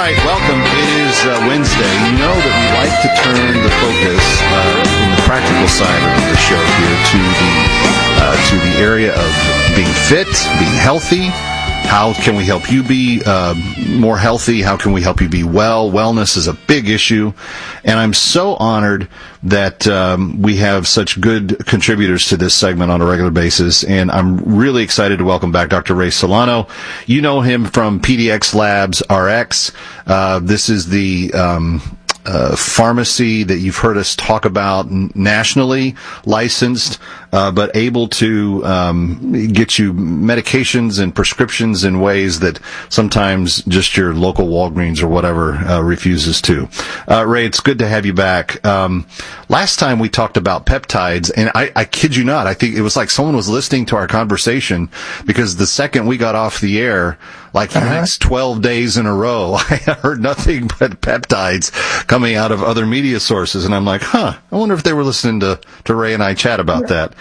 right, welcome. It is Wednesday. You know that we like to turn the focus in the practical side of the show here to the area of being fit, being healthy. How can we help you be more healthy? How can we help you be well? Wellness is a big issue, and I'm so honored that we have such good contributors to this segment on a regular basis, and I'm really excited to welcome back Dr. Ray Solano. You know him from PDX Labs RX. This is the pharmacy that you've heard us talk about, nationally licensed, but able to get you medications and prescriptions in ways that sometimes just your local Walgreens or whatever refuses to. Ray, it's good to have you back. Last time we talked about peptides, and I kid you not, I think it was like someone was listening to our conversation, because the second we got off the air, like for the next 12 days in a row, I heard nothing but peptides coming out of other media sources. And I'm like, I wonder if they were listening to Ray and I chat about that.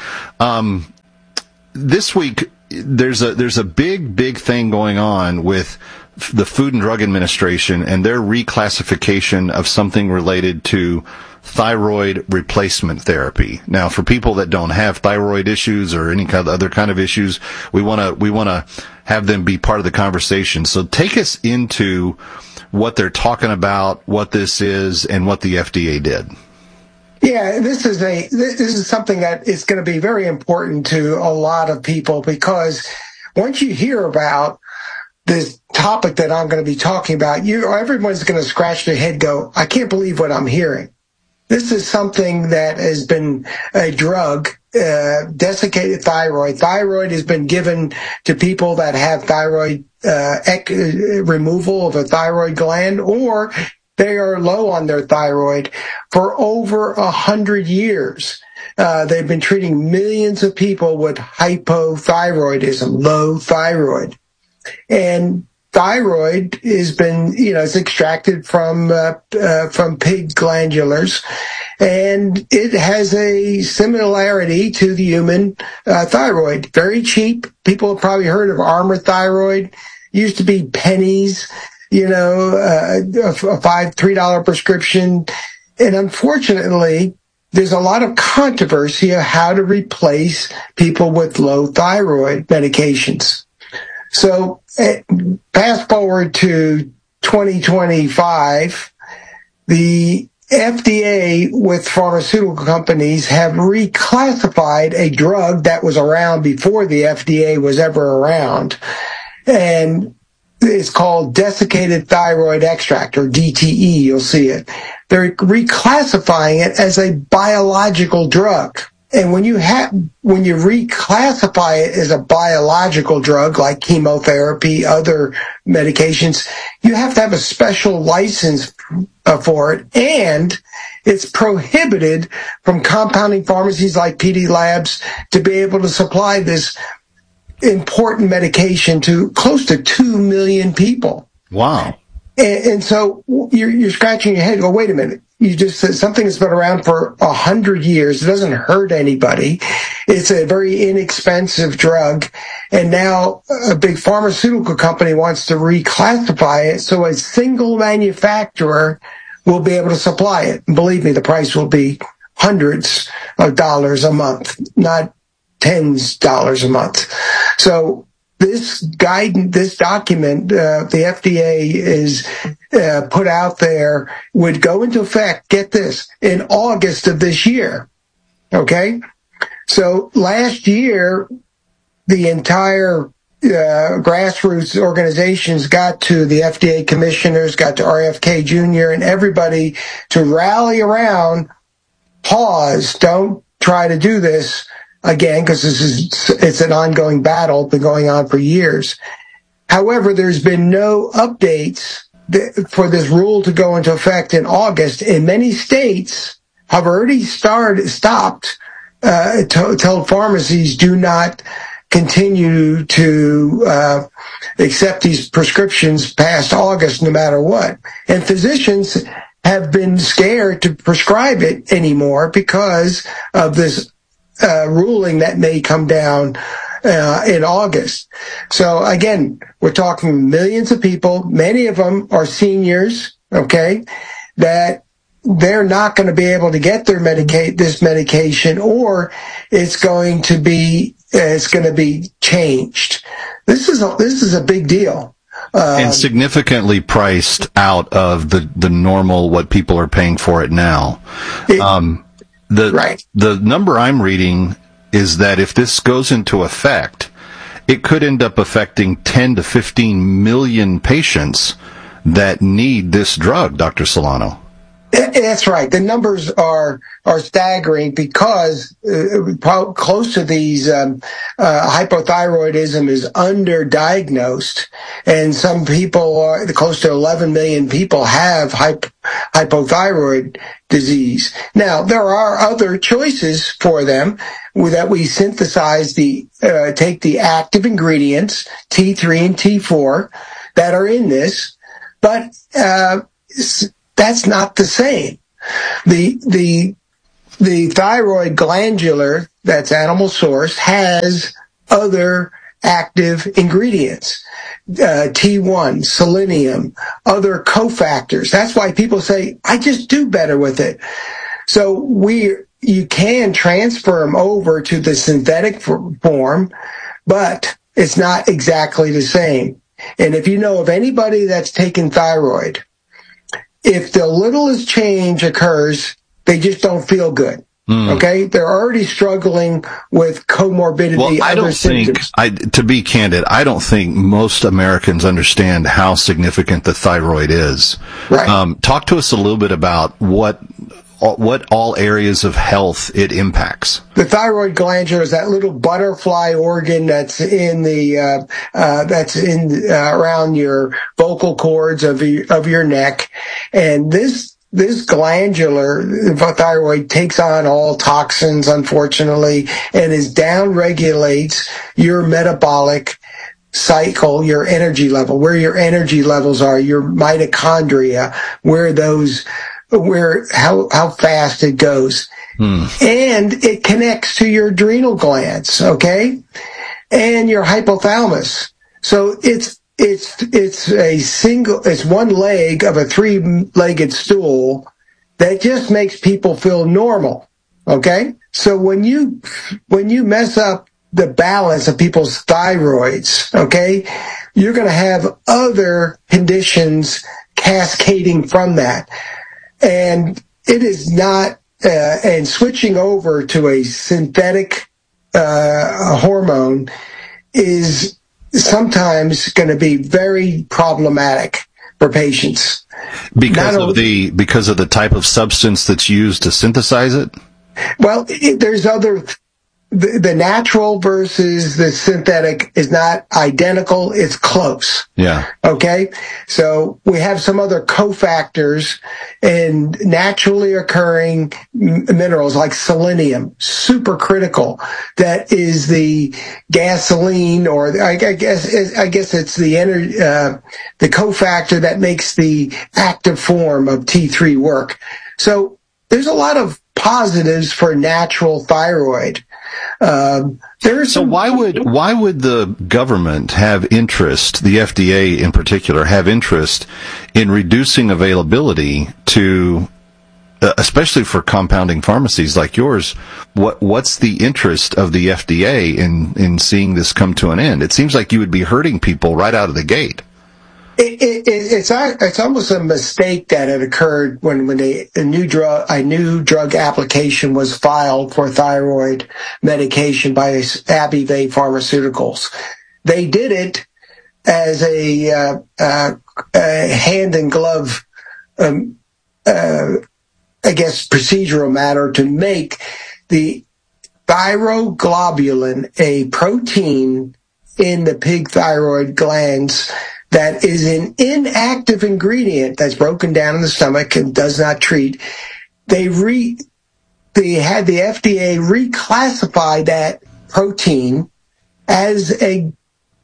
This week, there's a big thing going on with the Food and Drug Administration and their reclassification of something related to thyroid replacement therapy. Now, for people that don't have thyroid issues or any kind of other kind of issues, we want to have them be part of the conversation. So take us into what they're talking about, what this is, and what the FDA did. Yeah, this is something that is going to be very important to a lot of people, because once you hear about this topic that I'm going to be talking about, everyone's going to scratch their head, go, I can't believe what I'm hearing. This is something that has been a drug, desiccated thyroid. Thyroid has been given to people that have thyroid removal of a thyroid gland, or they are low on their thyroid for over 100 years. They've been treating millions of people with hypothyroidism, low thyroid. And thyroid has been, it's extracted from pig glandulars, and it has a similarity to the human thyroid. Very cheap. People have probably heard of Armour Thyroid. It used to be pennies, a $3 prescription. And unfortunately, there's a lot of controversy of how to replace people with low thyroid medications. So fast forward to 2025, the FDA with pharmaceutical companies have reclassified a drug that was around before the FDA was ever around. And it's called desiccated thyroid extract, or DTE, you'll see it. They're reclassifying it as a biological drug. And when you reclassify it as a biological drug, like chemotherapy, other medications, you have to have a special license for it, and it's prohibited from compounding pharmacies like PD Labs to be able to supply this important medication to close to 2 million people. Wow. And so you're scratching your head, go, wait a minute. You just said something that's been around for 100 years. It doesn't hurt anybody. It's a very inexpensive drug. And now a big pharmaceutical company wants to reclassify it so a single manufacturer will be able to supply it. And believe me, the price will be hundreds of dollars a month, not tens of dollars a month. So this document, the FDA is put out there, would go into effect, get this, in August of this year. Okay? So last year, the entire grassroots organizations got to the FDA commissioners, got to RFK Jr., and everybody to rally around, pause, don't try to do this again, because it's an ongoing battle, been going on for years. However, there's been no updates for this rule to go into effect in August, and many states have already stopped, told pharmacies do not continue to accept these prescriptions past August no matter what. And physicians have been scared to prescribe it anymore because of this ruling that may come down in August. So again, we're talking millions of people. Many of them are seniors, okay, that they're not going to be able to get their this medication, or it's going to be changed. This is a big deal. And significantly priced out of the normal, what people are paying for it now. The number I'm reading is that if this goes into effect, it could end up affecting 10 to 15 million patients that need this drug, Dr. Solano. That's right. The numbers are staggering because close to these hypothyroidism is underdiagnosed, and some people close to 11 million people have hypothyroid disease. Now there are other choices for them that we synthesize take the active ingredients T3 and T4 that are in this, but that's not the same. The thyroid glandular that's animal sourced has other active ingredients, T1, selenium, other cofactors. That's why people say, I just do better with it. So you can transfer them over to the synthetic form, but it's not exactly the same. And if you know of anybody that's taken thyroid, if the littlest change occurs, they just don't feel good. Okay? They're already struggling with comorbidity. Well, I don't think, to be candid, I don't think most Americans understand how significant the thyroid is. Right. Talk to us a little bit about what all areas of health it impacts. The thyroid glandular is that little butterfly organ that's in around your vocal cords of your neck, and this glandular thyroid takes on all toxins, unfortunately, and downregulates your metabolic cycle, your energy level, where your energy levels are, your mitochondria, how fast it goes. And it connects to your adrenal glands, okay? And your hypothalamus. So it's one leg of a three-legged stool that just makes people feel normal, okay? So when you mess up the balance of people's thyroids, okay, you're going to have other conditions cascading from that. And it is not, and switching over to a synthetic hormone is sometimes going to be very problematic for patients. Because of the type of substance that's used to synthesize it? Well, there's other. The natural versus the synthetic is not identical. It's close. Yeah. Okay. So we have some other cofactors and naturally occurring minerals like selenium, super critical. That is the gasoline, or I guess it's the cofactor that makes the active form of T3 work. So there's a lot of positives for natural thyroid. So why would the government have interest, the FDA in particular, have interest in reducing availability to, especially for compounding pharmacies like yours? What's the interest of the FDA in seeing this come to an end? It seems like you would be hurting people right out of the gate. It's almost a mistake that had occurred when a new drug application was filed for thyroid medication by Abbvie Pharmaceuticals. They did it as a hand in glove, I guess, procedural matter to make the thyroglobulin, a protein in the pig thyroid glands that is an inactive ingredient that's broken down in the stomach and does not treat. They had the FDA reclassify that protein as a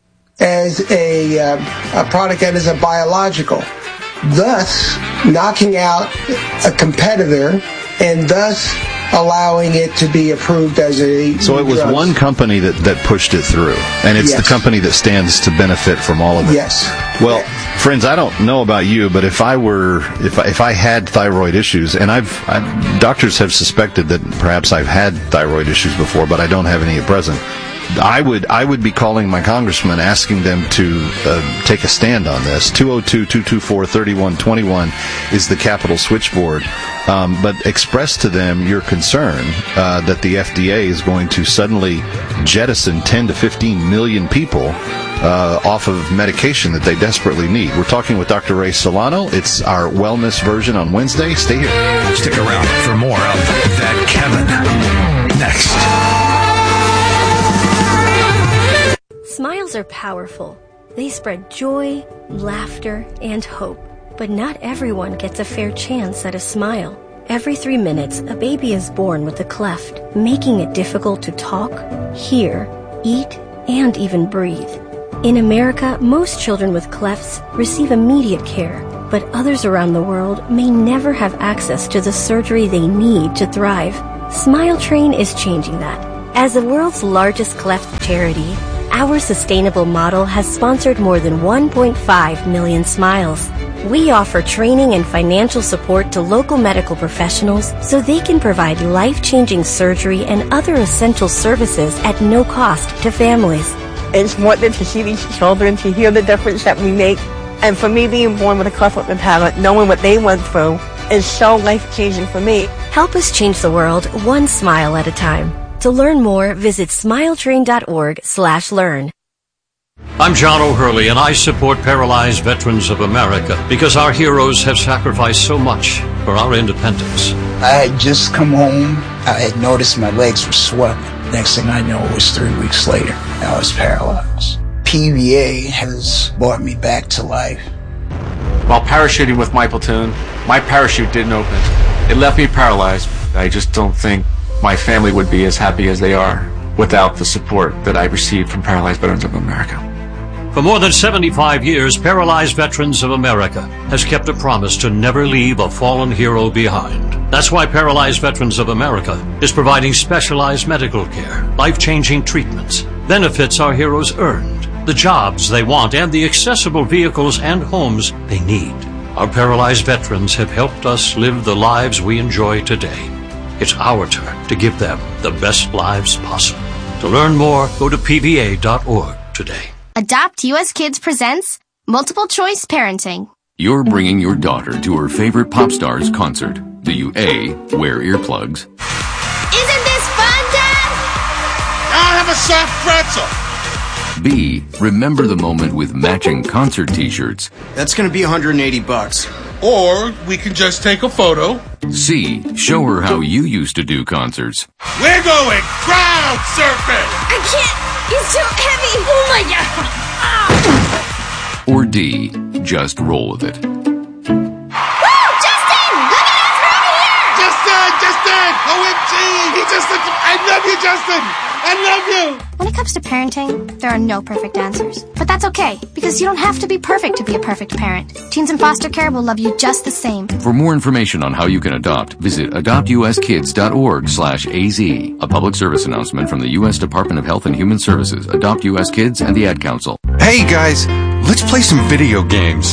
product that is a biological, thus knocking out a competitor and thus allowing it to be approved as a So it was one company that pushed it through, and it's the company that stands to benefit from all of it. Yes. Well, friends, I don't know about you, but if I had thyroid issues, and doctors have suspected that perhaps I've had thyroid issues before, but I don't have any at present, I would be calling my congressman, asking them to take a stand on this. 202-224-3121 is the Capitol switchboard. But express to them your concern that the FDA is going to suddenly jettison 10 to 15 million people off of medication that they desperately need. We're talking with Dr. Ray Solano. It's our wellness version on Wednesday. Stay here. Stick around for more of That Kevin. Next. Smiles are powerful. They spread joy, laughter, and hope. But not everyone gets a fair chance at a smile. Every 3 minutes, a baby is born with a cleft, making it difficult to talk, hear, eat, and even breathe. In America, most children with clefts receive immediate care, but others around the world may never have access to the surgery they need to thrive. Smile Train is changing that. As the world's largest cleft charity, our sustainable model has sponsored more than 1.5 million smiles. We offer training and financial support to local medical professionals so they can provide life-changing surgery and other essential services at no cost to families. It's wonderful to see these children, to hear the difference that we make. And for me, being born with a cleft lip and palate, knowing what they went through, is so life-changing for me. Help us change the world one smile at a time. To learn more, visit smiletrain.org/learn. I'm John O'Hurley, and I support Paralyzed Veterans of America because our heroes have sacrificed so much for our independence. I had just come home. I had noticed my legs were swelling. Next thing I know, it was 3 weeks later. I was paralyzed. PVA has brought me back to life. While parachuting with my platoon, my parachute didn't open. It left me paralyzed. I just don't think my family would be as happy as they are without the support that I received from Paralyzed Veterans of America. For more than 75 years, Paralyzed Veterans of America has kept a promise to never leave a fallen hero behind. That's why Paralyzed Veterans of America is providing specialized medical care, life-changing treatments, benefits our heroes earned, the jobs they want, and the accessible vehicles and homes they need. Our paralyzed veterans have helped us live the lives we enjoy today. It's our turn to give them the best lives possible. To learn more, go to pva.org today. Adopt US Kids presents Multiple Choice Parenting. You're bringing your daughter to her favorite pop star's concert. Do you A, wear earplugs? Isn't this fun, Dad? I'll have a soft pretzel. B, remember the moment with matching concert t-shirts. That's going to be $180. Or we can just take a photo. C, show her how you used to do concerts. We're going crowd surfing. I can't. He's too heavy. Oh, my God. Ah. Or D, just roll with it. Woo! Justin! Look at us. We're over here. Justin! OMG! I love you, Justin! I love you! When it comes to parenting, there are no perfect answers. But that's okay, because you don't have to be perfect to be a perfect parent. Teens in foster care will love you just the same. For more information on how you can adopt, visit adoptuskids.org/AZ. A public service announcement from the U.S. Department of Health and Human Services, Adopt U.S. Kids, and the Ad Council. Hey guys, let's play some video games.